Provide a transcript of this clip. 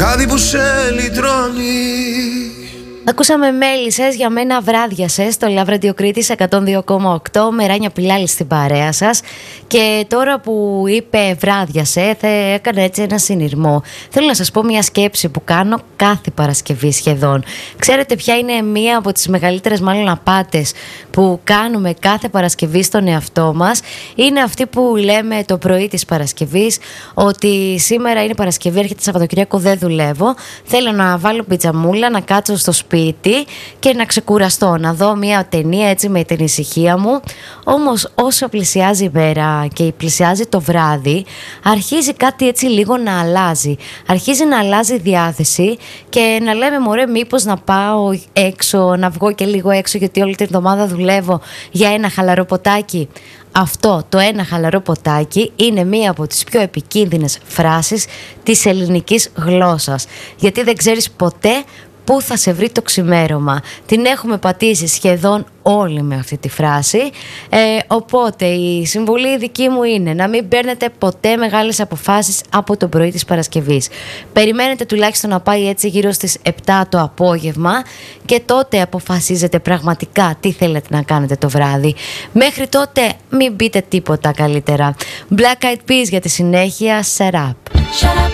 χάδι που σε λυτρώνει. Ακούσαμε Μέλισσες, για μένα βράδιασες, στο Love Radio Κρήτης 102,8 με Ράνια Πιλάλη στην παρέα σας. Και τώρα που είπε βράδιασε, θα έκανα έτσι ένα συνειρμό. Θέλω να σας πω μια σκέψη που κάνω κάθε Παρασκευή σχεδόν. Ξέρετε ποια είναι μία από τις μεγαλύτερες μάλλον απάτες που κάνουμε κάθε Παρασκευή στον εαυτό μας? Είναι αυτή που λέμε το πρωί της Παρασκευής, ότι σήμερα είναι Παρασκευή, έρχεται Σαββατοκύριακο, δεν δουλεύω, θέλω να βάλω πιτζαμούλα, να κάτσω στο σπίτι και να ξεκουραστώ, να δω μια ταινία έτσι με την ησυχία μου. Όμως όσο πλησιάζει η μέρα και πλησιάζει το βράδυ, αρχίζει κάτι έτσι λίγο να αλλάζει. Αρχίζει να αλλάζει η διάθεση και να λέμε μωρέ, μήπως να πάω έξω, να βγω και λίγο έξω, γιατί όλη την εβδομάδα δουλεύω, για ένα χαλαρό ποτάκι. Αυτό το ένα χαλαρό ποτάκι είναι μία από τις πιο επικίνδυνες φράσεις της ελληνικής γλώσσας, γιατί δεν ξέρεις ποτέ πού θα σε βρει το ξημέρωμα. Την έχουμε πατήσει σχεδόν όλοι με αυτή τη φράση, οπότε η συμβουλή δική μου είναι να μην παίρνετε ποτέ μεγάλες αποφάσεις από το πρωί της Παρασκευής. Περιμένετε τουλάχιστον να πάει έτσι γύρω στις 7 το απόγευμα και τότε αποφασίζετε πραγματικά τι θέλετε να κάνετε το βράδυ. Μέχρι τότε μην πείτε τίποτα καλύτερα. Black Eyed Peas για τη συνέχεια. Shut up.